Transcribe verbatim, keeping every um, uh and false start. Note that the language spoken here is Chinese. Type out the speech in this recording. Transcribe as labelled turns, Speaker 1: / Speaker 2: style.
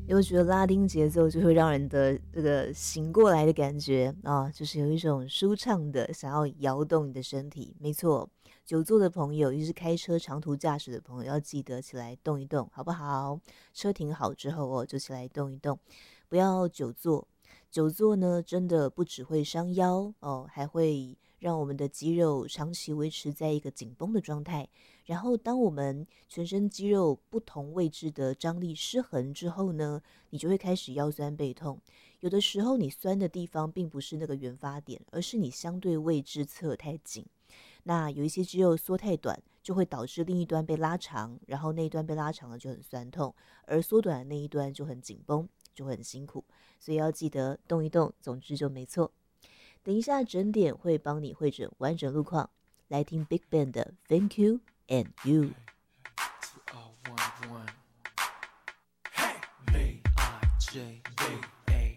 Speaker 1: 因为我觉得拉丁节奏就会让人的这个醒过来的感觉啊，就是有一种舒畅的想要摇动你的身体。没错，久坐的朋友，尤其是开车长途驾驶的朋友，要记得起来动一动，好不好？车停好之后哦，就起来动一动，不要久坐。久坐呢，真的不只会伤腰哦，还会让我们的肌肉长期维持在一个紧绷的状态。然后，当我们全身肌肉不同位置的张力失衡之后呢，你就会开始腰酸背痛。有的时候，你酸的地方并不是那个原发点，而是你相对位置侧太紧。那有一些肌肉缩太短，就会导致另一端被拉长，然后那一端被拉长了就很酸痛，而缩短的那一端就很紧绷，就会很辛苦。所以要记得动一动，总之就没错。等一下整点会帮你会诊完整路况，来听 Big Bang 的 Thank You and You。
Speaker 2: Two, uh, one, one. Hey, B I J, B